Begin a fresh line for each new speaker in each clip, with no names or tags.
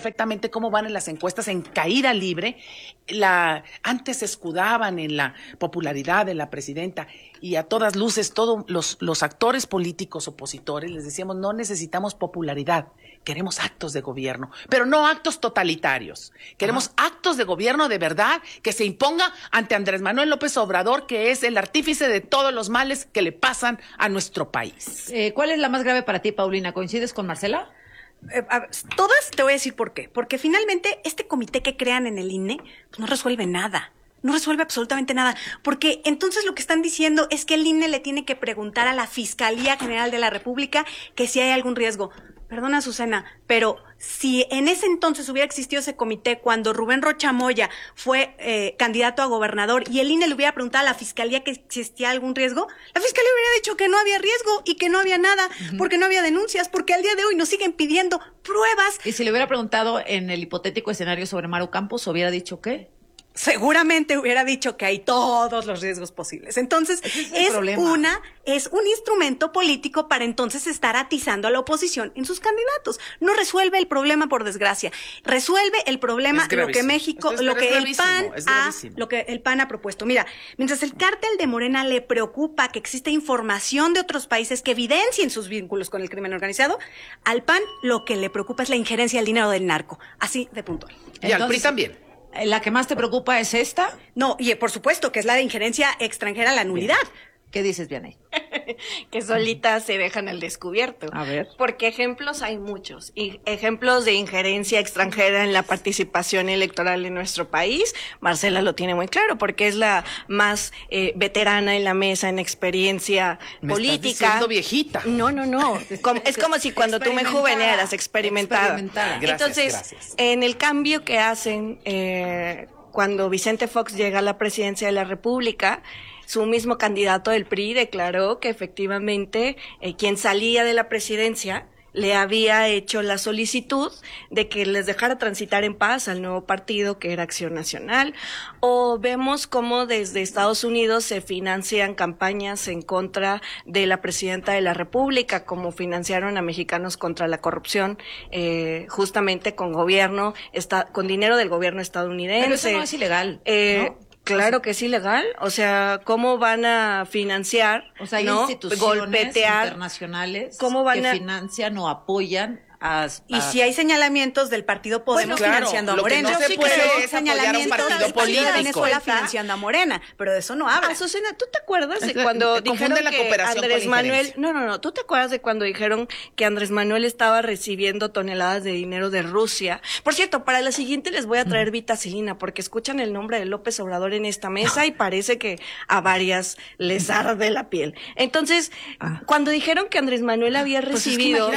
perfectamente cómo van en las encuestas en caída libre. Antes se escudaban en la popularidad de la presidenta y a todas luces todos los actores políticos opositores les decíamos, no necesitamos popularidad, queremos actos de gobierno, pero no actos totalitarios. Queremos actos de gobierno de verdad que se imponga ante Andrés Manuel López Obrador, que es el artífice de todos los males que le pasan a nuestro país.
¿Cuál es la más grave para ti, Paulina? ¿Coincides con Marcela?
Todas, te voy a decir por qué. Porque finalmente este comité que crean en el INE pues no resuelve nada. No resuelve absolutamente nada. Porque entonces lo que están diciendo es que el INE le tiene que preguntar a la Fiscalía General de la República que si hay algún riesgo. Perdona, Azucena, pero si en ese entonces hubiera existido ese comité cuando Rubén Rocha Moya fue candidato a gobernador y el INE le hubiera preguntado a la Fiscalía que existía algún riesgo, la Fiscalía hubiera dicho que no había riesgo y que no había nada, porque no había denuncias, porque al día de hoy nos siguen pidiendo pruebas.
Y si le hubiera preguntado en el hipotético escenario sobre Maru Campos, ¿hubiera dicho qué?
Seguramente hubiera dicho que hay todos los riesgos posibles. Entonces, es un instrumento político para entonces estar atizando a la oposición en sus candidatos. No resuelve el problema, por desgracia. Resuelve el problema lo que México, lo que el PAN ha propuesto. Mira, mientras el cártel de Morena le preocupa que exista información de otros países que evidencien sus vínculos con el crimen organizado, al PAN lo que le preocupa es la injerencia del dinero del narco. Así de puntual.
Y al PRI también.
¿La que más te preocupa es esta?
No, y por supuesto que es la de injerencia extranjera, la nulidad.
¿Qué dices, Vianey?
Que solitas se dejan al descubierto.
A ver.
Porque ejemplos hay muchos. Y ejemplos de injerencia extranjera en la participación electoral en nuestro país. Marcela lo tiene muy claro, porque es la más veterana en la mesa en experiencia política.
¿Me estás diciendo viejita?
No. Es como si cuando tú me juvenearas, experimentada. Entonces, en el cambio que hacen cuando Vicente Fox llega a la presidencia de la República, su mismo candidato del PRI declaró que efectivamente quien salía de la presidencia le había hecho la solicitud de que les dejara transitar en paz al nuevo partido que era Acción Nacional. O vemos cómo desde Estados Unidos se financian campañas en contra de la presidenta de la República, como financiaron a Mexicanos contra la Corrupción, justamente con con dinero del gobierno estadounidense.
Pero eso no es ilegal, ¿no?
Claro que es ilegal, o sea, ¿cómo van a financiar,
o sea, hay instituciones internacionales que financian o apoyan
y si hay señalamientos del partido Podemos financiando a Morena.
No se puede apoyar a un partido político.
Financiando a Morena, pero de eso no habla.
Azucena, ¿tú te acuerdas de cuando dijeron que Andrés Manuel... No, ¿tú te acuerdas de cuando dijeron que Andrés Manuel estaba recibiendo toneladas de dinero de Rusia? Por cierto, para la siguiente les voy a traer vitacilina, porque escuchan el nombre de López Obrador en esta mesa y parece que a varias les arde la piel. Entonces, cuando dijeron que Andrés Manuel había recibido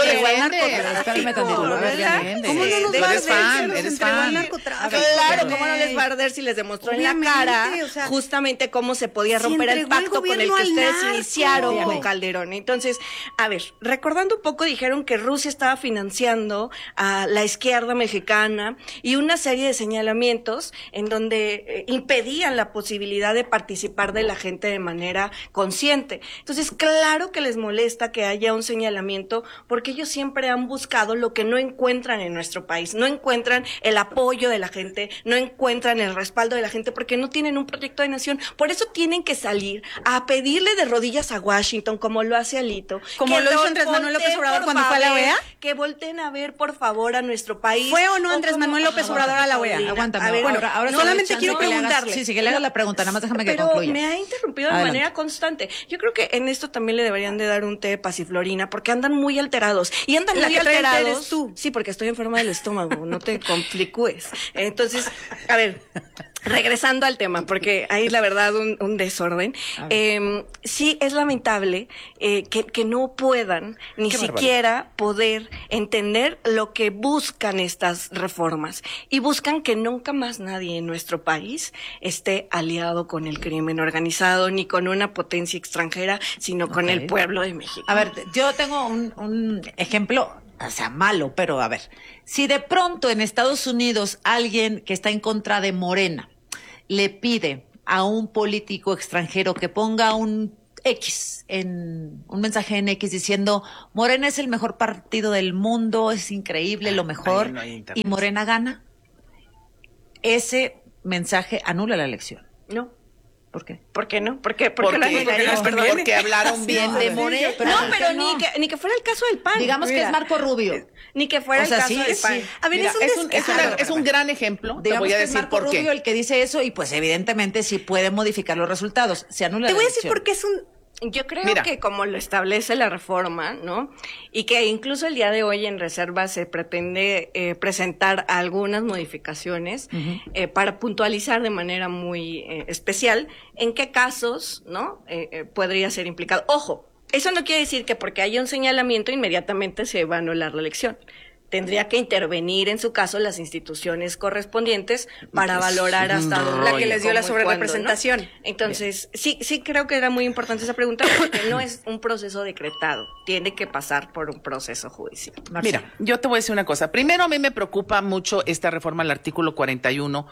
¿Cómo no
nos va a arder? Eres fan.
Claro, ¿cómo no les va a arder si les demostró en la cara justamente cómo se podía romper el pacto con el que ustedes iniciaron con Calderón? Entonces, a ver, recordando un poco, dijeron que Rusia estaba financiando a la izquierda mexicana y una serie de señalamientos en donde impedían la posibilidad de participar de la gente de manera consciente. Entonces, claro que les molesta que haya un señalamiento, porque ellos siempre han buscado lo que no encuentran en nuestro país, no encuentran el apoyo de la gente, no encuentran el respaldo de la gente, porque no tienen un proyecto de nación. Por eso tienen que salir a pedirle de rodillas a Washington, como lo hace Alito,
como lo hizo Andrés Manuel López Obrador cuando fue a la OEA,
que volteen a ver, por favor, a nuestro país.
¿Fue o no Andrés Manuel López Obrador a la OEA?
Aguántame.
A ver, ahora solamente quiero preguntarle.
Sí, que le haga la pregunta, nada más déjame que concluya.
Pero me ha interrumpido de manera constante. Yo creo que en esto también le deberían de dar un té de pasiflorina, porque andan muy alterados. Y andan muy alterados.
Eres tú.
Sí, porque estoy enferma del estómago, no te compliques. Entonces, a ver, regresando al tema, porque hay la verdad un desorden. Sí, es lamentable que no puedan ni siquiera poder entender lo que buscan estas reformas. Y buscan que nunca más nadie en nuestro país esté aliado con el crimen organizado, ni con una potencia extranjera, sino con el pueblo de México.
A ver, yo tengo un ejemplo, o sea, malo, pero a ver, si de pronto en Estados Unidos alguien que está en contra de Morena le pide a un político extranjero que ponga un X, en un mensaje en X diciendo, Morena es el mejor partido del mundo, es increíble, lo mejor, y Morena gana, ese mensaje anula la elección.
No.
¿Por qué?
¿Por qué no? ¿Por qué lo anularías?
Porque hablaron bien de Morena.
Pero ni que fuera el caso del PAN.
Digamos que es Marco Rubio.
Ni que fuera el caso del PAN.
A ver, es un gran ejemplo.
Digamos, te voy a decir
que es Marco
Rubio el que dice eso y pues evidentemente sí puede modificar los resultados. Se anula la elección.
Te voy a decir por qué es un...
Yo creo que como lo establece la reforma, ¿no? Y que incluso el día de hoy en reserva se pretende presentar algunas modificaciones para puntualizar de manera muy especial en qué casos, ¿no? Podría ser implicado. Ojo, eso no quiere decir que porque haya un señalamiento inmediatamente se va a anular la elección. Tendría que intervenir en su caso las instituciones correspondientes para valorar hasta dónde.
La que les dio la sobrerepresentación.
¿No? Entonces, sí creo que era muy importante esa pregunta porque no es un proceso decretado. Tiene que pasar por un proceso judicial.
Marcelo. Mira, yo te voy a decir una cosa. Primero, a mí me preocupa mucho esta reforma al artículo 41.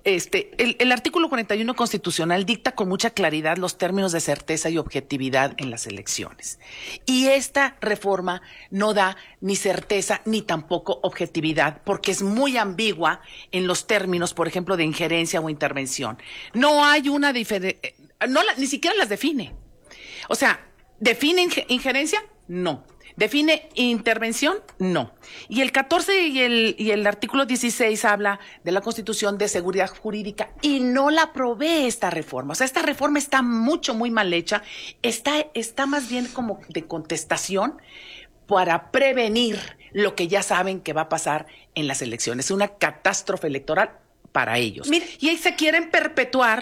El artículo 41 constitucional dicta con mucha claridad los términos de certeza y objetividad en las elecciones. Y esta reforma no da ni certeza ni tampoco objetividad, porque es muy ambigua en los términos, por ejemplo, de injerencia o intervención. No hay una diferencia, ni siquiera las define. O sea, ¿define injerencia? No. ¿Define intervención? No. Y el 14 y el artículo 16 habla de la Constitución de seguridad jurídica y no la provee esta reforma. O sea, esta reforma está muy mal hecha. Está más bien como de contestación para prevenir lo que ya saben que va a pasar en las elecciones. Una catástrofe electoral para ellos. Mira, y ahí se quieren perpetuar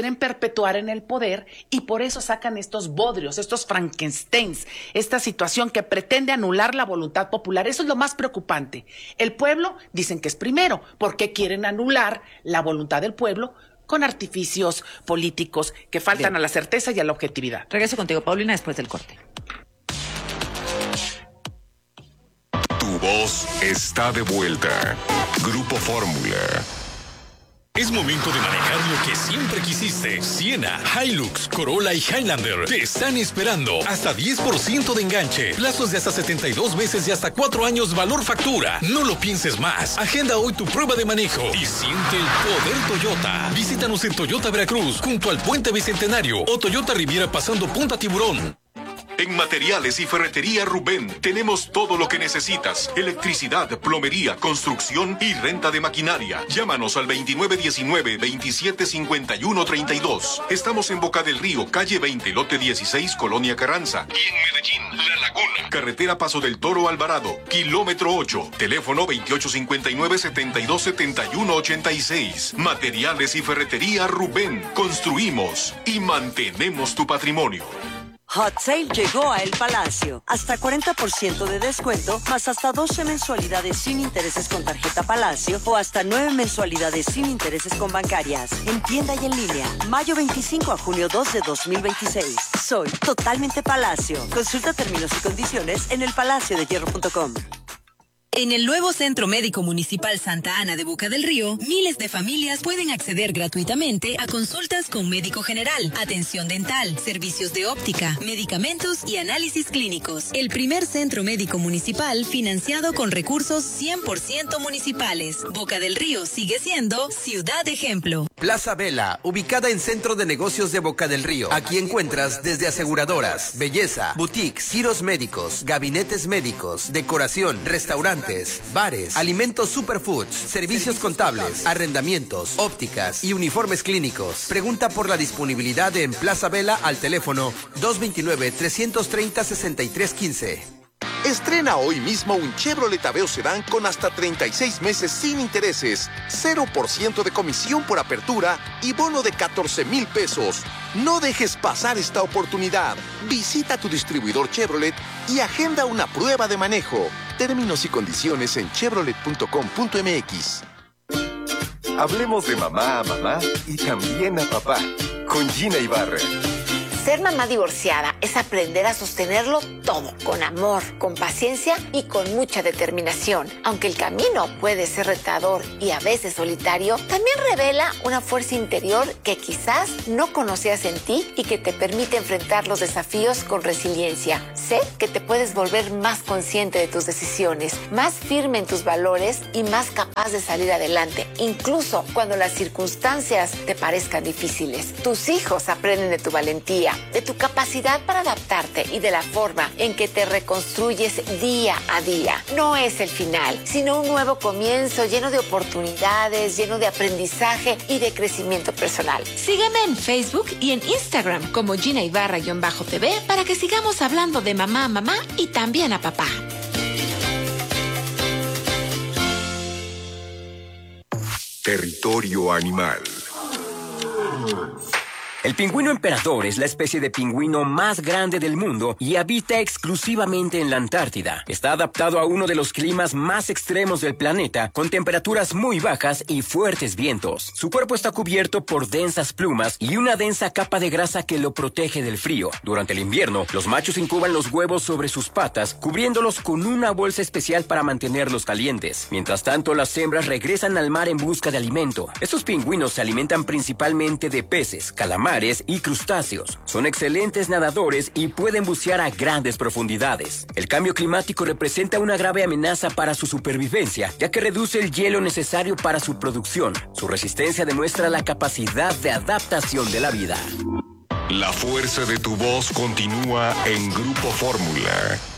en el poder y por eso sacan estos bodrios, estos Frankensteins, esta situación que pretende anular la voluntad popular. Eso es lo más preocupante. El pueblo dicen que es primero, porque quieren anular la voluntad del pueblo con artificios políticos que faltan a la certeza y a la objetividad.
Regreso contigo, Paulina, después del corte.
Tu voz está de vuelta. Grupo Fórmula.
Es momento de manejar lo que siempre quisiste. Siena, Hilux, Corolla y Highlander te están esperando. Hasta 10% de enganche. Plazos de hasta 72 meses y hasta 4 años valor factura. No lo pienses más. Agenda hoy tu prueba de manejo y siente el poder Toyota. Visítanos en Toyota Veracruz, junto al Puente Bicentenario o Toyota Riviera pasando Punta Tiburón.
En Materiales y Ferretería Rubén tenemos todo lo que necesitas. Electricidad, plomería, construcción y renta de maquinaria. Llámanos al 2919-275132. Estamos en Boca del Río, calle 20, lote 16, Colonia Carranza. Y en Medellín, La Laguna. Carretera Paso del Toro Alvarado, kilómetro 8. Teléfono 2859-727186. Materiales y Ferretería Rubén. Construimos y mantenemos tu patrimonio.
Hot Sale llegó a El Palacio. Hasta 40% de descuento, más hasta 12 mensualidades sin intereses con tarjeta Palacio o hasta 9 mensualidades sin intereses con bancarias. En tienda y en línea. Mayo 25 a junio 2 de 2026. Soy totalmente Palacio. Consulta términos y condiciones en elpalaciodehierro.com.
En el nuevo Centro Médico Municipal Santa Ana de Boca del Río, miles de familias pueden acceder gratuitamente a consultas con médico general, atención dental, servicios de óptica, medicamentos y análisis clínicos. El primer centro médico municipal financiado con recursos 100% municipales. Boca del Río sigue siendo ciudad ejemplo.
Plaza Vela, ubicada en Centro de Negocios de Boca del Río. Aquí encuentras desde aseguradoras, belleza, boutiques, giros médicos, gabinetes médicos, decoración, restaurantes, bares, alimentos superfoods, servicios contables, arrendamientos, ópticas y uniformes clínicos. Pregunta por la disponibilidad en Plaza Vela al teléfono 229-330-6315.
Estrena hoy mismo un Chevrolet Aveo Sedán con hasta 36 meses sin intereses, 0% de comisión por apertura y bono de 14,000 pesos. No dejes pasar esta oportunidad. Visita tu distribuidor Chevrolet y agenda una prueba de manejo. Términos y condiciones en chevrolet.com.mx.
Hablemos de mamá a mamá y también a papá con Gina Ibarra. Ser mamá divorciada es aprender a sostenerlo todo, con amor, con paciencia y con mucha determinación. Aunque el camino puede ser retador y a veces solitario, también revela una fuerza interior que quizás no conocías en ti y que te permite enfrentar los desafíos con resiliencia. Sé que te puedes volver más consciente de tus decisiones, más firme en tus valores y más capaz de salir adelante, incluso cuando las circunstancias te parezcan difíciles. Tus hijos aprenden de tu valentía, de tu capacidad para adaptarte y de la forma en que te reconstruyes día a día. No es el final, sino un nuevo comienzo lleno de oportunidades, lleno de aprendizaje y de crecimiento personal.
Sígueme en Facebook y en Instagram como Gina Ibarra-TV para que sigamos hablando de mamá a mamá y también a papá.
Territorio animal.
El pingüino emperador es la especie de pingüino más grande del mundo y habita exclusivamente en la Antártida. Está adaptado a uno de los climas más extremos del planeta, con temperaturas muy bajas y fuertes vientos. Su cuerpo está cubierto por densas plumas y una densa capa de grasa que lo protege del frío. Durante el invierno, los machos incuban los huevos sobre sus patas, cubriéndolos con una bolsa especial para mantenerlos calientes. Mientras tanto, las hembras regresan al mar en busca de alimento. Estos pingüinos se alimentan principalmente de peces, calamares y crustáceos. Son excelentes nadadores y pueden bucear a grandes profundidades. El cambio climático representa una grave amenaza para su supervivencia, ya que reduce el hielo necesario para su producción. Su resistencia demuestra la capacidad de adaptación de la vida.
La fuerza de tu voz continúa en Grupo Fórmula.